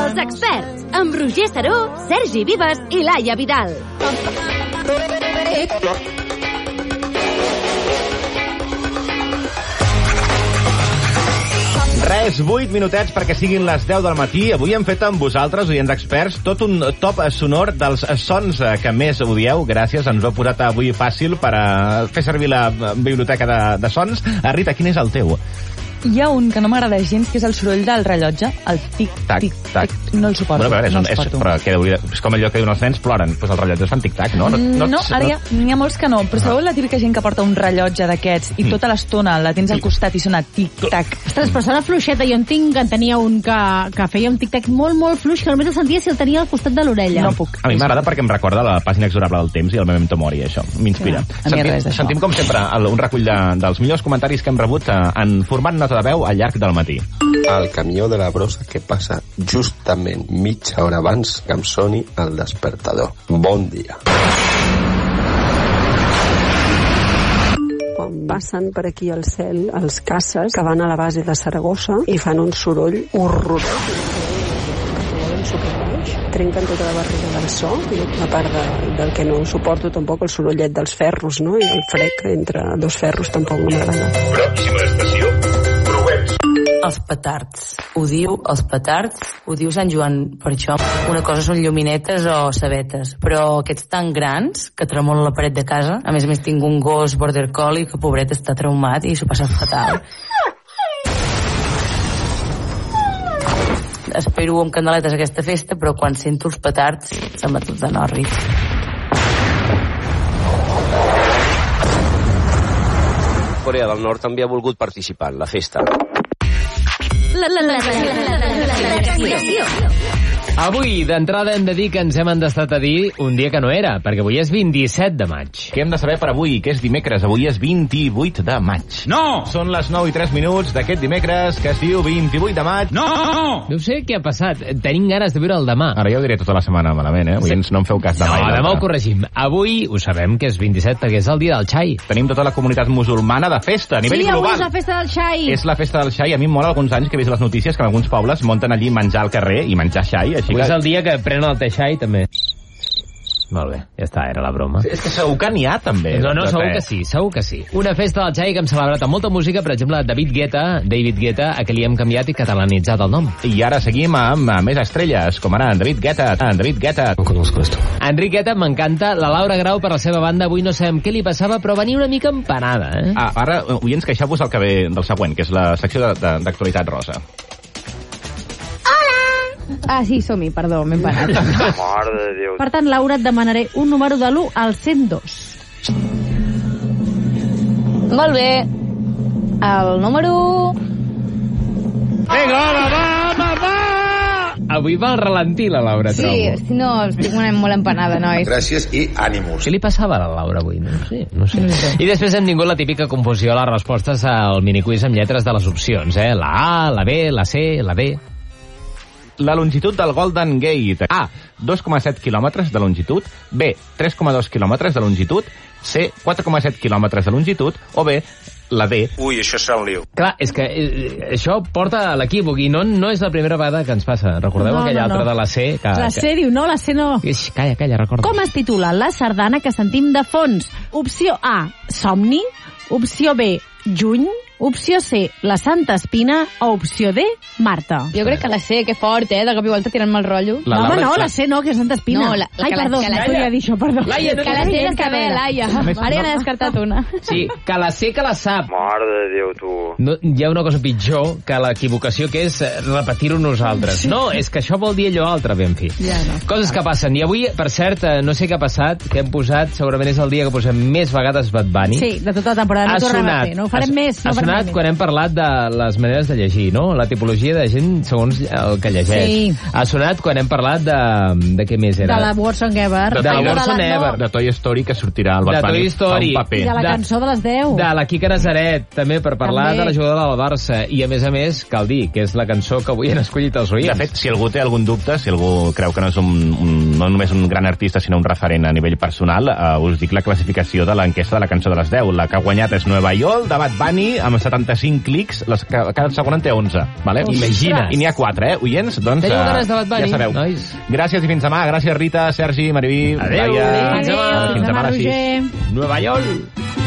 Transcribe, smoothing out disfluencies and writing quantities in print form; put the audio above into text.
Els experts, amb Roger Saró, Sergi Vives i Laia Vidal. Res, 8 minutets perquè siguin les 10 del matí. Avui hem fet amb vosaltres, oients experts, tot un top sonor dels sons que més odieu. Gràcies, ens ho he posat avui fàcil per fer servir la biblioteca de sons. Rita, quin és el teu? Hi ha un que no m'agrada gens, que és el soroll del rellotge, el tic-tac. Tac. No el suporto, bueno, no el suporto. Però és com allò que diuen els nens, ploren. Doncs els rellotges fan tic-tac, no? No, ara n'hi ha molts que no. Però sabeu la típica gent que porta un rellotge d'aquests i tota l'estona la tens al costat i sona tic-tac? Ostres, però sona fluixeta. Jo en tenia un que feia un tic-tac molt, molt fluix, que només el sentia si el tenia al costat de l'orella. No puc. A mi m'agrada perquè em recorda la pàgina inexorable del temps i el Memento Mori, això. M'inspira. Sentim, com sempre, un recull dels millors comentaris que hem rebut en format nota de veu al llarg del matí. El camió de la brossa que passa justament mitja hora abans que em soni el despertador. Bon dia. Quan passen per aquí al cel els caces que van a la base de Saragossa i fan un soroll horrorós. Trenquen tota la barrera del so, a part del que no suporto tampoc el sorollet dels ferros, no? I el frec entre dos ferros tampoc no m'agrada. Pròxima estació, Provence. Els petards. Odio els petards, odio Sant Joan per això. Una cosa són lluminetes o sabetes, però aquests tan grans que tremolen la paret de casa. A més tinc un gos border collie que pobret està traumat i s'ho passa fatal. Espero amb candeletes aquesta festa, però quan sento els petards se'm va tot de norris. Corea del Nord també ha volgut participar en la festa. Avui, d'entrada, hem de dir que ens hem endestat a dir un dia que no era, perquè avui és 27 de maig. Què hem de saber per avui? Que és dimecres. Avui és 28 de maig. No! Són les 9 i 3 minuts d'aquest dimecres que es diu 28 de maig. No! No sé què ha passat. Tenim ganes de veure el demà. Ara ja ho diré tota la setmana malament, Avui no em feu cas demà. No, demà ho corregim. Avui ho sabem que és 27 perquè és el dia del xai. Tenim tota la comunitat musulmana de festa a nivell global. Avui és la festa del xai. És la festa del xai. A mi em mola alguns anys que he vist les notícies que en alguns pobles munten allí menjar al carrer i menjar xai. Així que... És el dia que prenen el te xai, també. Molt bé, ja està, era la broma. És que segur que n'hi ha, també. No, segur que sí. Una festa del xai que hem celebrat amb molta música, per exemple, David Guetta, a què li hem canviat i catalanitzat el nom. I ara seguim amb més estrelles, com ara David Guetta. No conozco esto. Enric Guetta m'encanta, la Laura Grau per la seva banda, avui no sabem què li passava, però venia una mica empanada, Ara, oients, queixeu-vos el que ve del següent, que és la secció d'actualitat rosa. Ah, sí, som-hi, perdó, m'he empanat. Mare de Déu. Per tant, Laura, et demanaré un número de l'1 al 102. Molt bé. El número... Vinga, va! Avui va al ralentí, la Laura, trobo. Sí, no, estic molt empanada, nois. Gràcies i ànimos. Què li passava a la Laura avui? No sé. I després hem tingut la típica confusió a les respostes al miniquiz amb lletres de les opcions, La A, la B, la C, la D... La longitud del Golden Gate. A, 2,7 quilòmetres de longitud. B, 3,2 quilòmetres de longitud. C, 4,7 quilòmetres de longitud. O B, la D. Ui, això serà un lío. Clar, és que això porta a l'equívoc i no és la primera vegada que ens passa. Recordeu aquella altra de la C? La C diu no, la C no. Calla, recorda. Com es titula la sardana que sentim de fons? Opció A, Somni. Opció B, Juny. Opció C, la Santa Espina. O opció D, Marta. Jo crec que la C, que fort, de cop i volta tirant mal rotllo. La C no, que és Santa Espina. No, ai, perdó, no podia dir això, perdó. Laia, que la C està bé, Laia. Ara ja n'he descartat una. Sí, que la C que la sap. Mare de Déu, tu. No, hi ha una cosa pitjor que l'equivocació, que és repetir-ho nosaltres. No, és que això vol dir allò altre, ben fi. Ja, no. Coses que passen. I avui, per cert, no sé què ha passat, que hem posat, segurament és el dia que posem més vegades Bad Bunny. Sí, de tota la temporada, no tornem a fer. No ho farem més. Ha sonat quan hem parlat de les maneres de llegir, no? La tipologia de gent segons el que llegeix. Sí. Ha sonat quan hem parlat de què més era? De la Worst Song Ever. De la Worst Song Ever. De Toy Story, que sortirà al Bad Bunny. De Toy Story. I de la cançó de les 10. De la Quica Nazaret, també, per parlar de la jugadora del Barça. I, a més, cal dir que és la cançó que avui han escollit els oients. De fet, si algú té algun dubte, si algú creu que no és no només un gran artista, sinó un referent a nivell personal, us dic la classificació de l'enquesta de la cançó de les 10. La que ha guanyat és Nueva York, de Bad Bunny, amb amb 75 clics, cada segona en té 11. Vale? Imagina't. I n'hi ha 4, oients? Doncs, teniu ganes de Bad Bunny, ja sabeu. nois? Gràcies i fins demà. Gràcies, Rita, Sergi, Mariví, Adéu. Laia. Fins demà. Fins demà a les 6. Nueva York.